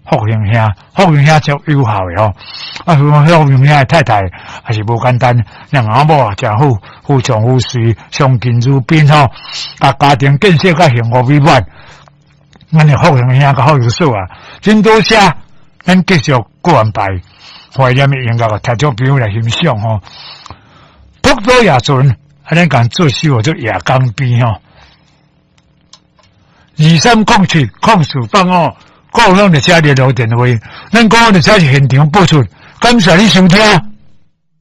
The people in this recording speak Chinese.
福兴兄足有效的哦。福兴兄的太太也是无简单，两阿某也真好，夫唱妇随，相敬如宾吼，家庭建设较幸福美满。咱的福兴兄较好有数啊，真多谢，咱继续过安排。怀念的音乐啊，听众朋友来欣赏吼。福岛夜船，咱讲做首做夜江边吼。230704哦，各样的车列路电话，咱各样的车是现场播出，感谢你收听。